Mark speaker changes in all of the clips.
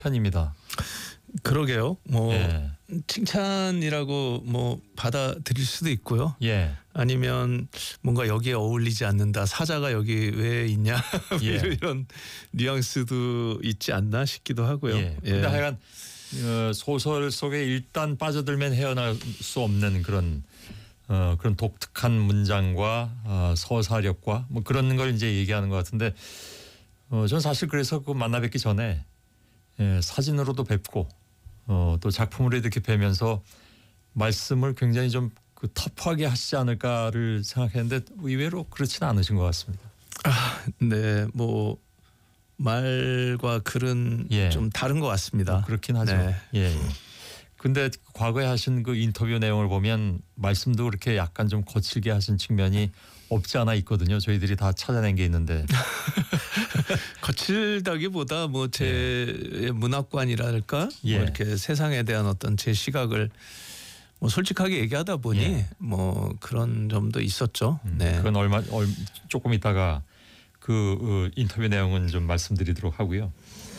Speaker 1: 편입니다.
Speaker 2: 그러게요. 뭐
Speaker 1: 예.
Speaker 2: 칭찬이라고 뭐 받아들일 수도 있고요.
Speaker 1: 예.
Speaker 2: 아니면 뭔가 여기에 어울리지 않는다. 사자가 여기 왜 있냐
Speaker 1: 예.
Speaker 2: 이런 뉘앙스도 있지 않나 싶기도 하고요.
Speaker 1: 예. 근데 하여간 소설 속에 일단 빠져들면 헤어날 수 없는 그런 독특한 문장과 서사력과 뭐 그런 걸 이제 얘기하는 것 같은데 저는 사실 그래서 그 만나 뵙기 전에 사진으로도 뵙고 또 작품으로 이렇게 뵈면서 말씀을 굉장히 좀 그 터프하게 하시지 않을까를 생각했는데 의외로 그렇지는 않으신 것 같습니다.
Speaker 2: 네, 뭐 말과 글은
Speaker 1: 예.
Speaker 2: 좀 다른 것 같습니다.
Speaker 1: 그렇긴 하죠.
Speaker 2: 네.
Speaker 1: 예. 근데 과거에 하신 그 인터뷰 내용을 보면 말씀도 그렇게 약간 좀 거칠게 하신 측면이 없지 않아 있거든요. 저희들이 다 찾아낸 게 있는데.
Speaker 2: 거칠다기보다 뭐 제 문학관이랄까
Speaker 1: 예.
Speaker 2: 뭐 이렇게 세상에 대한 어떤 제 시각을 뭐 솔직하게 얘기하다 보니
Speaker 1: 예.
Speaker 2: 뭐 그런 점도 있었죠. 네.
Speaker 1: 그건 조금 있다가 그 인터뷰 내용은 좀 말씀드리도록 하고요.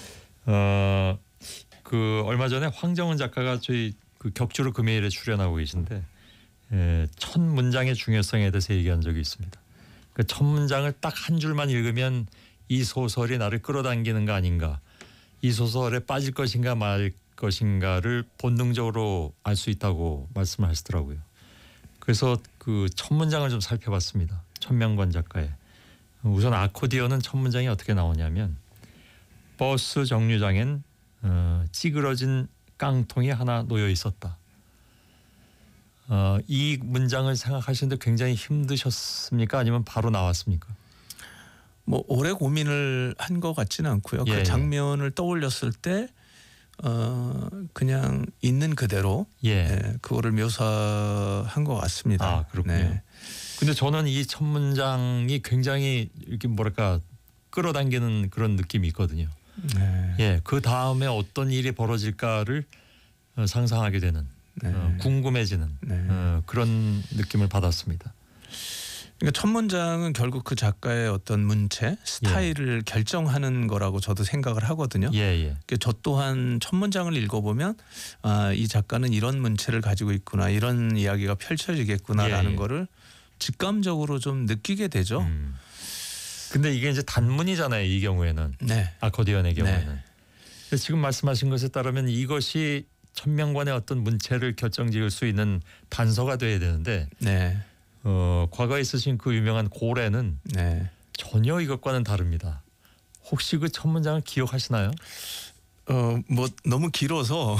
Speaker 1: 그 얼마 전에 황정은 작가가 저희 그 격주로 금요일에 출연하고 계신데 첫 문장의 중요성에 대해서 얘기한 적이 있습니다. 그 첫 문장을 딱 한 줄만 읽으면 이 소설이 나를 끌어당기는 거 아닌가, 이 소설에 빠질 것인가 말 것인가를 본능적으로 알 수 있다고 말씀을 하시더라고요. 그래서 그 첫 문장을 좀 살펴봤습니다. 천명관 작가의. 우선 아코디언은 첫 문장이 어떻게 나오냐면 버스 정류장엔 찌그러진 깡통이 하나 놓여 있었다. 이 문장을 생각하시는데 굉장히 힘드셨습니까? 아니면 바로 나왔습니까?
Speaker 2: 뭐 오래 고민을 한 것 같지는 않고요.
Speaker 1: 예,
Speaker 2: 그 장면을 떠올렸을 때 그냥 있는 그대로 그거를 묘사한 것 같습니다.
Speaker 1: 아, 그렇군요.
Speaker 2: 네.
Speaker 1: 근데 저는 이 첫 문장이 굉장히 이렇게 뭐랄까 끌어당기는 그런 느낌이 있거든요.
Speaker 2: 네.
Speaker 1: 예, 그 다음에 어떤 일이 벌어질까를 상상하게 되는 궁금해지는 그런 느낌을 받았습니다.
Speaker 2: 그러니까 첫 문장은 결국 그 작가의 어떤 문체, 스타일을 결정하는 거라고 저도 생각을 하거든요. 그러니까 저 또한 첫 문장을 읽어보면 이 작가는 이런 문체를 가지고 있구나, 이런 이야기가 펼쳐지겠구나라는 거를 직감적으로 좀 느끼게 되죠.
Speaker 1: 근데 이게 이제 단문이잖아요. 이 경우에는. 아코디언의 경우에는. 지금 말씀하신 것에 따르면 이것이 천명관의 어떤 문체를 결정지을 수 있는 단서가 돼야 되는데 과거에 쓰신 그 유명한 고래는 전혀 이것과는 다릅니다. 혹시 그 첫 문장을 기억하시나요?
Speaker 2: 뭐 너무 길어서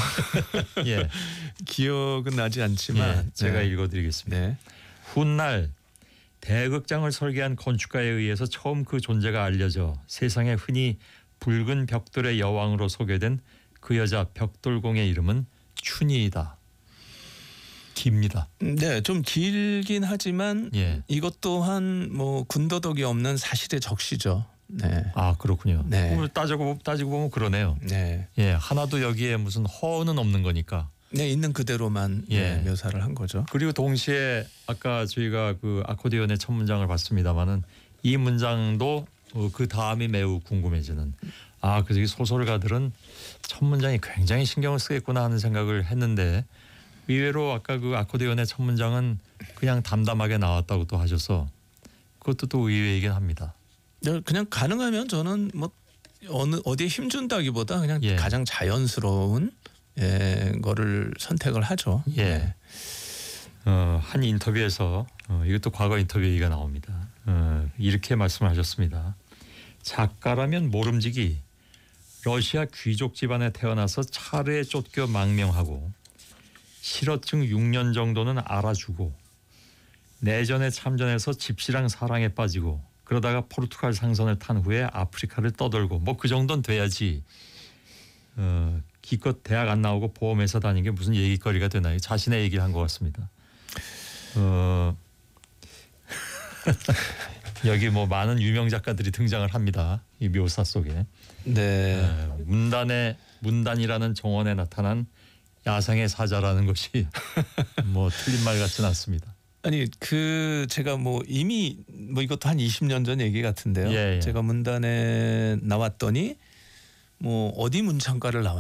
Speaker 2: 기억은 나지 않지만
Speaker 1: 제가 읽어드리겠습니다. 훗날 대극장을 설계한 건축가에 의해서 처음 그 존재가 알려져 세상에 흔히 붉은 벽돌의 여왕으로 소개된 그 여자 벽돌공의 이름은 춘희이다. 깁니다.
Speaker 2: 네, 좀 길긴 하지만 이것 또한 뭐 군더더기 없는 사실의 적시죠.
Speaker 1: 아, 그렇군요. 따지고 보면 그러네요. 하나도 여기에 무슨 허는 없는 거니까.
Speaker 2: 있는 그대로만 묘사를 한 거죠.
Speaker 1: 그리고 동시에 아까 저희가 그 아코디언의 첫 문장을 봤습니다마는 이 문장도 그 다음이 매우 궁금해지는. 그래서 소설가들은 첫 문장이 굉장히 신경을 쓰겠구나 하는 생각을 했는데 의외로 아까 그 아코디언의 첫 문장은 그냥 담담하게 나왔다고 또 하셔서 그것도 또 의외이긴 합니다.
Speaker 2: 그냥 가능하면 저는 뭐 어디에 힘준다기보다 그냥 가장 자연스러운 거를 선택을 하죠.
Speaker 1: 한 인터뷰에서 이것도 과거 인터뷰 얘기가 나옵니다. 이렇게 말씀하셨습니다. 작가라면 모름지기 러시아 귀족 집안에 태어나서 차례에 쫓겨 망명하고 실어증 6년 정도는 알아주고 내전에 참전해서 집시랑 사랑에 빠지고 그러다가 포르투갈 상선을 탄 후에 아프리카를 떠돌고 뭐 그 정도는 돼야지 기껏 대학 안 나오고 보험회사 다닌 게 무슨 얘기거리가 되나요? 자신의 얘기를 한 것 같습니다. 여기 뭐 많은 유명 작가들이 등장을 합니다. 이 묘사 속에. 문단이라는 정원에 나타난 야생의 사자라는 것이 뭐 틀린 말 같지는 않습니다.
Speaker 2: 아니 제가 뭐 이미 뭐 이것도 한 20년 전 얘기 같은데요. 제가 문단에 나왔더니 뭐 어디 문창과를 나왔